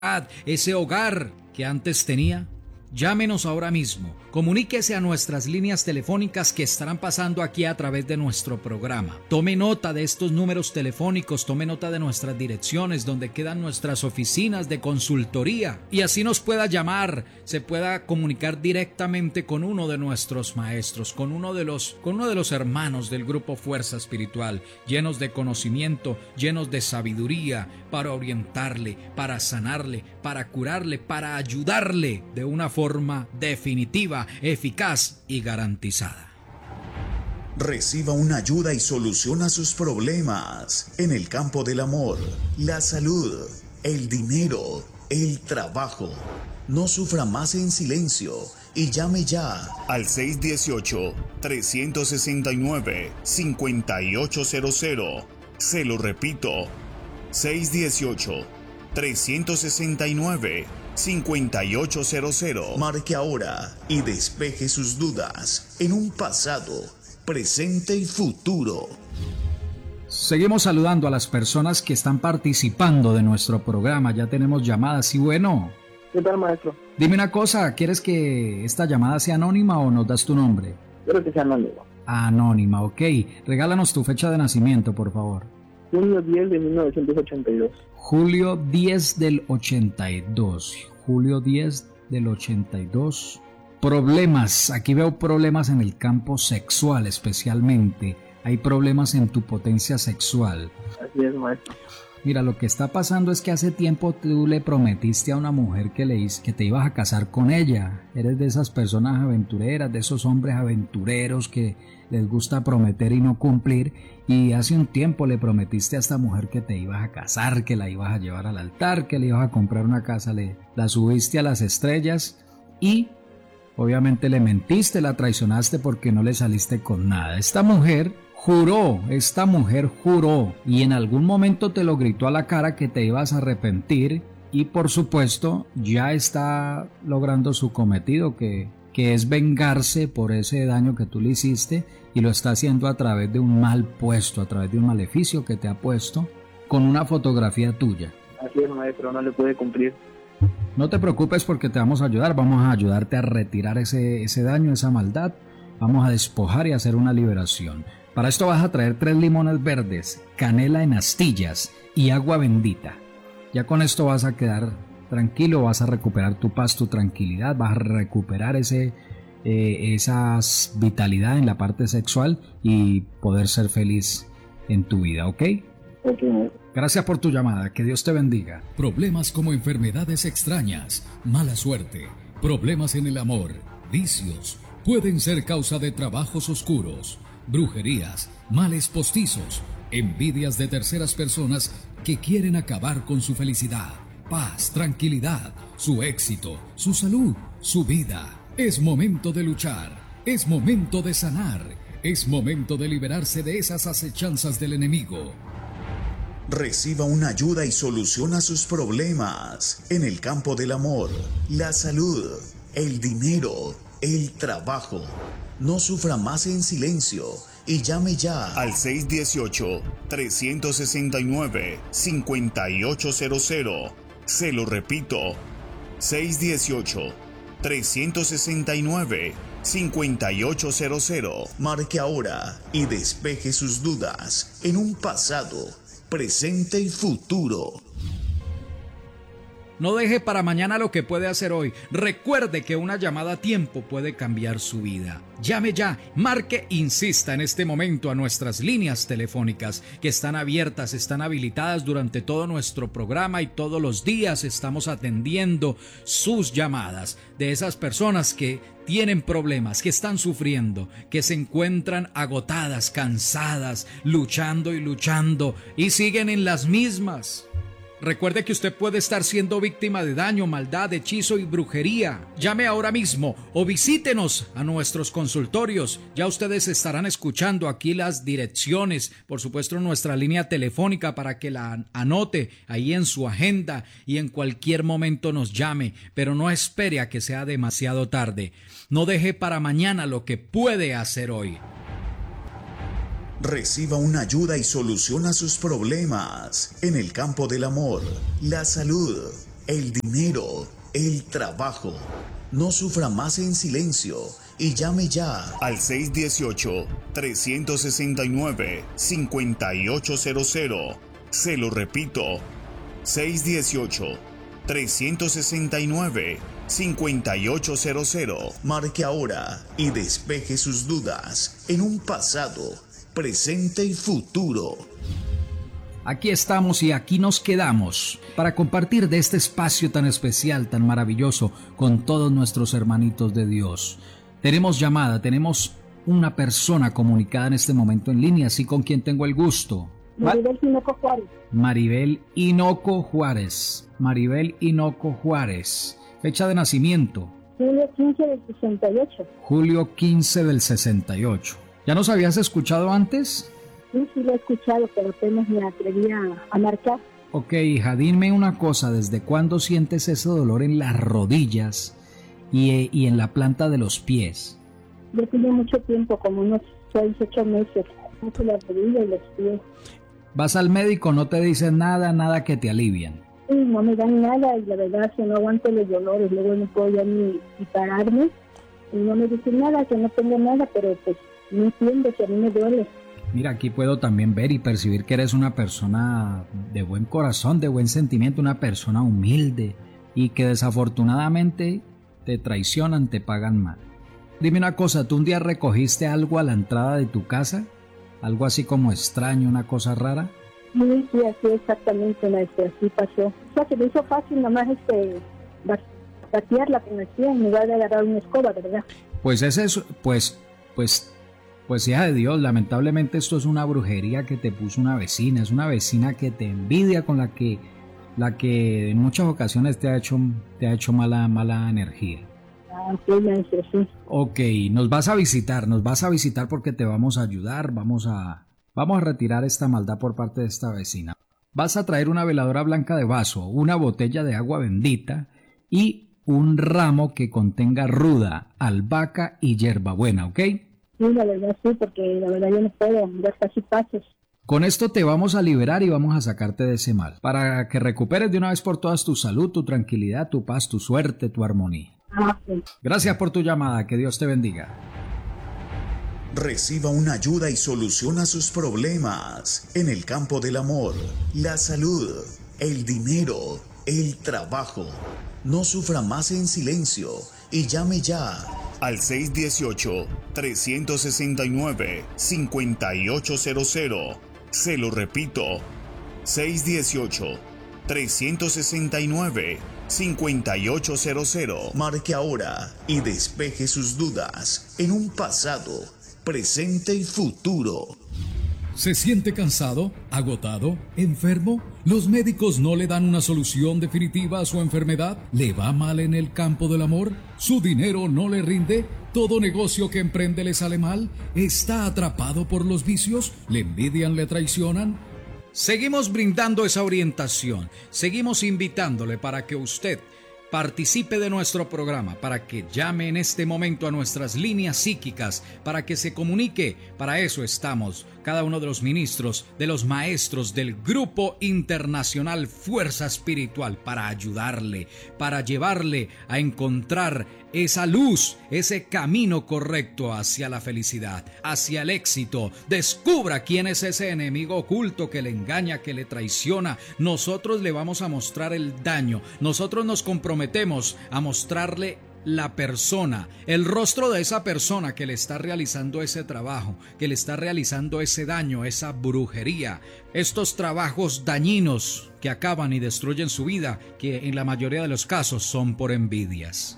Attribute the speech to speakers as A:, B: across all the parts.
A: ese hogar que antes tenía. Llámenos ahora mismo, comuníquese a nuestras líneas telefónicas que estarán pasando aquí a través de nuestro programa. Tome nota de estos números telefónicos, tome nota de nuestras direcciones donde quedan nuestras oficinas de consultoría y así nos pueda llamar, se pueda comunicar directamente con uno de nuestros maestros, con uno de los hermanos del grupo Fuerza Espiritual, llenos de conocimiento, llenos de sabiduría para orientarle, para sanarle, para curarle, para ayudarle de una forma definitiva, eficaz y garantizada.
B: Reciba una ayuda y solución a sus problemas en el campo del amor, la salud, el dinero, el trabajo. No sufra más en silencio y llame ya al 618-369-5800. Se lo repito, 618-369-5800. Marque ahora y despeje sus dudas en un pasado, presente y futuro.
A: Seguimos saludando a las personas que están participando de nuestro programa. Ya tenemos llamadas y bueno.
C: ¿Qué tal, maestro?
A: Dime una cosa, ¿quieres que esta llamada sea anónima o nos das tu nombre?
C: Quiero que sea anónima.
A: Anónima, ok. Regálanos tu fecha de nacimiento, por favor.
C: Julio 10 de 1982.
A: Julio 10 del 82. Julio 10 del 82. Problemas. Aquí veo problemas en el campo sexual especialmente. Hay problemas en tu potencia sexual.
C: Así es, maestro.
A: Mira, lo que está pasando es que hace tiempo tú le prometiste a una mujer que te ibas a casar con ella. Eres de esas personas aventureras, de esos hombres aventureros que les gusta prometer y no cumplir. Y hace un tiempo le prometiste a esta mujer que te ibas a casar, que la ibas a llevar al altar, que le ibas a comprar una casa, la subiste a las estrellas y obviamente le mentiste, la traicionaste porque no le saliste con nada. Esta mujer juró y en algún momento te lo gritó a la cara que te ibas a arrepentir y por supuesto ya está logrando su cometido que es vengarse por ese daño que tú le hiciste y lo está haciendo a través de un mal puesto, a través de un maleficio que te ha puesto con una fotografía tuya.
C: Así es, maestro, no le puede cumplir.
A: No te preocupes porque te vamos a ayudar, vamos a ayudarte a retirar ese daño, esa maldad, vamos a despojar y hacer una liberación. Para esto vas a traer 3 limones verdes, canela en astillas y agua bendita. Ya con esto vas a quedar tranquilo, vas a recuperar tu paz, tu tranquilidad, vas a recuperar esa vitalidad en la parte sexual y poder ser feliz en tu vida, ¿ok?
C: Ok.
A: Gracias por tu llamada, que Dios te bendiga.
D: Problemas como enfermedades extrañas, mala suerte, problemas en el amor, vicios, pueden ser causa de trabajos oscuros, brujerías, males postizos, envidias de terceras personas que quieren acabar con su felicidad, paz, tranquilidad, su éxito, su salud, su vida. Es momento de luchar, es momento de sanar, es momento de liberarse de esas acechanzas del enemigo.
B: Reciba una ayuda y solución a sus problemas en el campo del amor, la salud, el dinero, el trabajo. No sufra más en silencio y llame ya al 618-369-5800. Se lo repito, 618-369-5800. Marque ahora y despeje sus dudas en un pasado, presente y futuro.
A: No deje para mañana lo que puede hacer hoy. Recuerde que una llamada a tiempo puede cambiar su vida. Llame ya, marque, insista en este momento a nuestras líneas telefónicas que están abiertas, están habilitadas durante todo nuestro programa y todos los días estamos atendiendo sus llamadas de esas personas que tienen problemas, que están sufriendo, que se encuentran agotadas, cansadas, luchando y siguen en las mismas. Recuerde que usted puede estar siendo víctima de daño, maldad, hechizo y brujería. Llame ahora mismo o visítenos a nuestros consultorios. Ya ustedes estarán escuchando aquí las direcciones, por supuesto nuestra línea telefónica para que la anote ahí en su agenda y en cualquier momento nos llame. Pero no espere a que sea demasiado tarde. No deje para mañana lo que puede hacer hoy.
B: Reciba una ayuda y solución a sus problemas en el campo del amor, la salud, el dinero, el trabajo. No sufra más en silencio y llame ya al 618-369-5800. Se lo repito, 618-369-5800. Marque ahora y despeje sus dudas en un pasado, presente y futuro.
A: Aquí estamos y aquí nos quedamos para compartir de este espacio tan especial, tan maravilloso, con todos nuestros hermanitos de Dios. Tenemos llamada, tenemos una persona comunicada en este momento en línea, así con quien tengo el gusto.
E: Maribel Hinoco Juárez.
A: Maribel Hinoco Juárez. Maribel Hinoco Juárez. Fecha de nacimiento.
E: Julio 15 del 68.
A: Julio 15 del 68. ¿Ya nos habías escuchado antes?
E: Sí, lo he escuchado, pero apenas me atreví a marcar.
A: Ok, hija, dime una cosa. ¿Desde cuándo sientes ese dolor en las rodillas y en la planta de los pies?
E: Yo tenía mucho tiempo, como unos 6, 8 meses. Mucho las rodillas y los pies.
A: ¿Vas al médico? ¿No te dicen nada que te alivian?
E: Sí, no me dan nada y la verdad que no aguanto los dolores. Luego no puedo ya ni pararme. Y no me dicen nada, que no tengo nada, pero pues no entiendo que a mí me duele.
A: Mira, aquí puedo también ver y percibir que eres una persona de buen corazón, de buen sentimiento, una persona humilde y que desafortunadamente te traicionan, te pagan mal. Dime una cosa, ¿tú un día recogiste algo a la entrada de tu casa? ¿Algo así como extraño, una cosa rara?
E: Sí, así exactamente, maestro, así pasó. O sea, que me hizo fácil nomás batearla con el pie en lugar de agarrar una escoba, ¿verdad?
A: Pues es eso, pues hija de Dios, lamentablemente esto es una brujería que te puso una vecina, es una vecina que te envidia, con la que en muchas ocasiones te ha hecho mala energía.
E: Ok, maestro, sí.
A: Ok, nos vas a visitar porque te vamos a ayudar, vamos a retirar esta maldad por parte de esta vecina. Vas a traer una veladora blanca de vaso, una botella de agua bendita y un ramo que contenga ruda, albahaca y hierbabuena, ¿ok?
E: Sí, la verdad sí, porque la verdad yo no puedo dar casi pasos.
A: Con esto te vamos a liberar y vamos a sacarte de ese mal, para que recuperes de una vez por todas tu salud, tu tranquilidad, tu paz, tu suerte, tu armonía.
E: Sí.
A: Gracias por tu llamada, que Dios te bendiga.
B: Reciba una ayuda y soluciona sus problemas en el campo del amor, la salud, el dinero, el trabajo. No sufra más en silencio y llame ya al 618-369-5800. Se lo repito, 618-369-5800. Marque ahora y despeje sus dudas en un pasado, presente y futuro.
D: ¿Se siente cansado, agotado, enfermo? ¿Los médicos no le dan una solución definitiva a su enfermedad? ¿Le va mal en el campo del amor? ¿Su dinero no le rinde? ¿Todo negocio que emprende le sale mal? ¿Está atrapado por los vicios? ¿Le envidian, le traicionan?
A: Seguimos brindando esa orientación, seguimos invitándole para que usted participe de nuestro programa, para que llame en este momento a nuestras líneas psíquicas, para que se comunique. Para eso estamos, cada uno de los ministros, de los maestros del Grupo Internacional Fuerza Espiritual, para ayudarle, para llevarle a encontrar esa luz, ese camino correcto hacia la felicidad, hacia el éxito. Descubra quién es ese enemigo oculto que le engaña, que le traiciona. Nosotros le vamos a mostrar el daño. Nosotros nos comprometemos a mostrarle la persona, el rostro de esa persona que le está realizando ese trabajo, que le está realizando ese daño, esa brujería, estos trabajos dañinos que acaban y destruyen su vida, que en la mayoría de los casos son por envidias.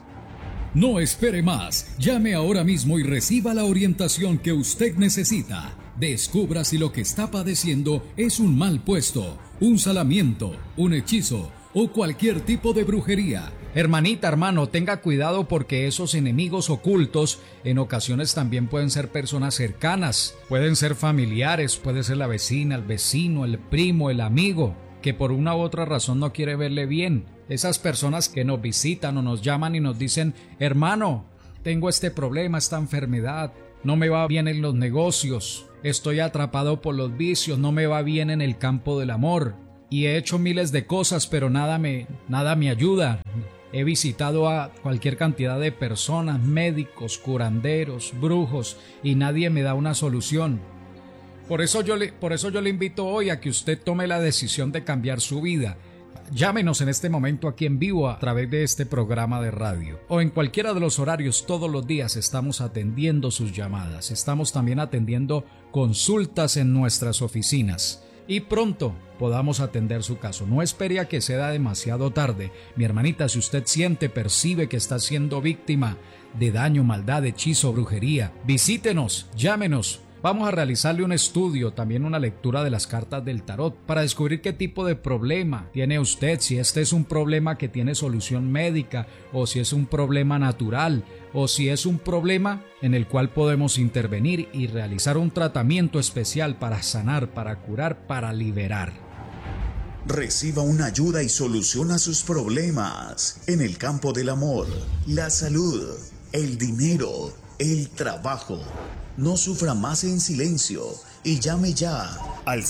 D: No espere más. Llame ahora mismo y reciba la orientación que usted necesita. Descubra si lo que está padeciendo es un mal puesto, un salamiento, un hechizo o cualquier tipo de brujería.
A: Hermanita, hermano, tenga cuidado porque esos enemigos ocultos en ocasiones también pueden ser personas cercanas, pueden ser familiares, puede ser la vecina, el vecino, el primo, el amigo, que por una u otra razón no quiere verle bien. Esas personas que nos visitan o nos llaman y nos dicen: hermano, tengo este problema, esta enfermedad, no me va bien en los negocios, estoy atrapado por los vicios, no me va bien en el campo del amor. y he hecho miles de cosas, pero nada me ayuda. He visitado a cualquier cantidad de personas, médicos, curanderos, brujos, y nadie me da una solución. Por eso yo le invito hoy a que usted tome la decisión de cambiar su vida. Llámenos en este momento aquí en vivo a través de este programa de radio o en cualquiera de los horarios. Todos los días estamos atendiendo sus llamadas. Estamos también atendiendo consultas en nuestras oficinas y pronto podamos atender su caso. No espere a que sea demasiado tarde. Mi hermanita, si usted siente, percibe que está siendo víctima de daño, maldad, hechizo, brujería, visítenos, llámenos. Vamos a realizarle un estudio, también una lectura de las cartas del tarot para descubrir qué tipo de problema tiene usted, si este es un problema que tiene solución médica o si es un problema natural o si es un problema en el cual podemos intervenir y realizar un tratamiento especial para sanar, para curar, para liberar.
B: Reciba una ayuda y solución a sus problemas en el campo del amor, la salud, el dinero, el trabajo. No sufra más en silencio y llame ya al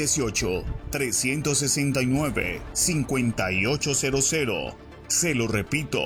B: 618-369-5800. Se lo repito,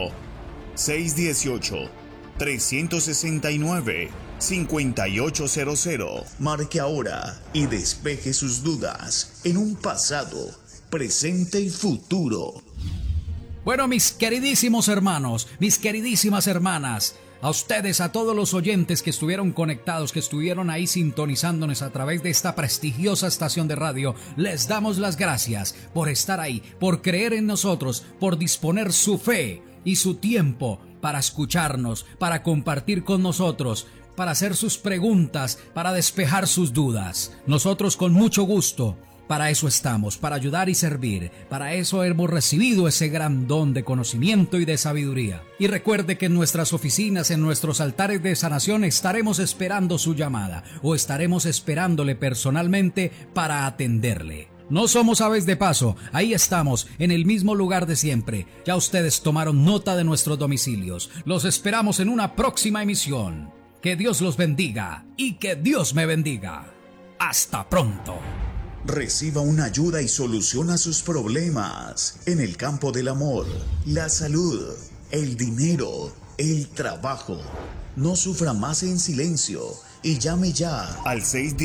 B: 618-369-5800. Marque ahora y despeje sus dudas en un pasado, presente y futuro.
A: Bueno, mis queridísimos hermanos, mis queridísimas hermanas, a ustedes, a todos los oyentes que estuvieron conectados, que estuvieron ahí sintonizándonos a través de esta prestigiosa estación de radio, les damos las gracias por estar ahí, por creer en nosotros, por disponer su fe y su tiempo para escucharnos, para compartir con nosotros, para hacer sus preguntas, para despejar sus dudas. Nosotros con mucho gusto. Para eso estamos, para ayudar y servir. Para eso hemos recibido ese gran don de conocimiento y de sabiduría. Y recuerde que en nuestras oficinas, en nuestros altares de sanación, estaremos esperando su llamada o estaremos esperándole personalmente para atenderle. No somos aves de paso, ahí estamos, en el mismo lugar de siempre. Ya ustedes tomaron nota de nuestros domicilios. Los esperamos en una próxima emisión. Que Dios los bendiga y que Dios me bendiga. Hasta pronto.
B: Reciba una ayuda y solución a sus problemas en el campo del amor, la salud, el dinero, el trabajo. No sufra más en silencio y llame ya al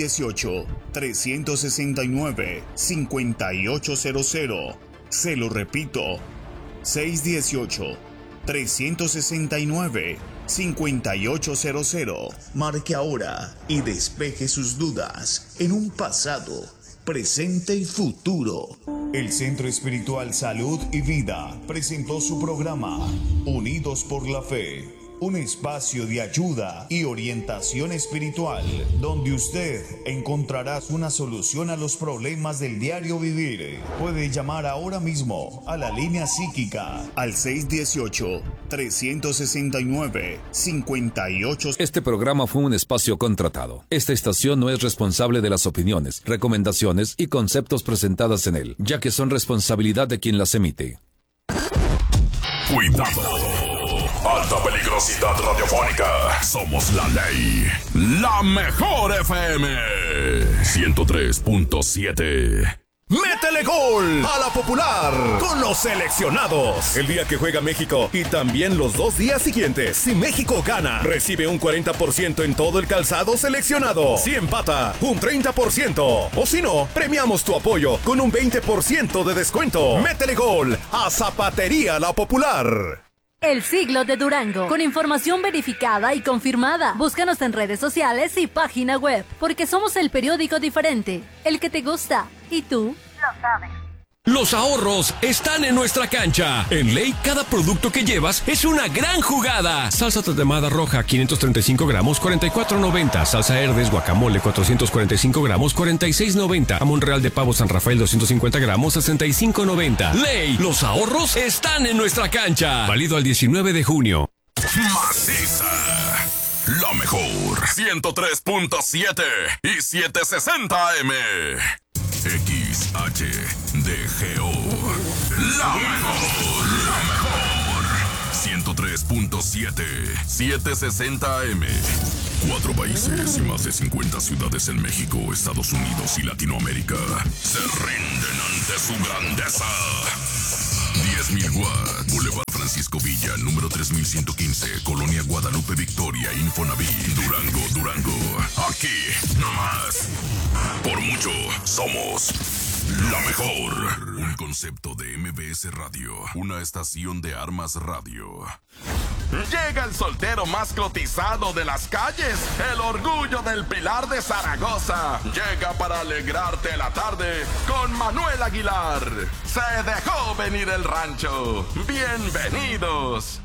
B: 618-369-5800. Se lo repito, 618-369-5800. Marque ahora y despeje sus dudas en un pasado, presente y futuro. El Centro Espiritual Salud y Vida presentó su programa Unidos por la Fe, un espacio de ayuda y orientación espiritual donde usted encontrará una solución a los problemas del diario vivir. Puede llamar ahora mismo a la línea psíquica al 618-369-58.
F: Este programa fue un espacio contratado. Esta estación no es responsable de las opiniones, recomendaciones y conceptos presentadas en él, ya que son responsabilidad de quien las emite.
G: Cuidado. Alta peligrosidad radiofónica. Somos la ley. La mejor FM 103.7. ¡Métele gol a la Popular con los seleccionados! El día que juega México y también los 2 días siguientes. Si México gana, recibe un 40% en todo el calzado seleccionado. Si empata, un 30%. O si no, premiamos tu apoyo con un 20% de descuento. ¡Métele gol a Zapatería La Popular!
H: El Siglo de Durango, con información verificada y confirmada. Búscanos en redes sociales y página web, porque somos el periódico diferente, el que te gusta, y tú lo sabes.
I: Los ahorros están en nuestra cancha. En Ley, cada producto que llevas es una gran jugada. Salsa tatemada roja, 535 gramos, 44.90. Salsa Herdes guacamole, 445 gramos, 46.90. Jamón real de pavo San Rafael, 250 gramos, 65.90. Ley, los ahorros están en nuestra cancha. Válido al 19 de junio.
G: Maciza, la mejor, 103.7 y 760 AM. XHDGO, la mejor, 103.7, 760 AM. 4 países y más de 50 ciudades en México, Estados Unidos y Latinoamérica se rinden ante
J: Siente su grandeza. 10.000 watts. Boulevard Francisco Villa, número 3115. Colonia Guadalupe Victoria, Infonavit. Durango, Durango. Aquí, no más. Por mucho, somos la mejor. Un concepto de MBS Radio. Una estación de Armas Radio.
K: Llega el soltero más cotizado de las calles, el orgullo del Pilar de Zaragoza. Llega para alegrarte la tarde con Manuel Aguilar. Se dejó venir el rancho. Bienvenidos.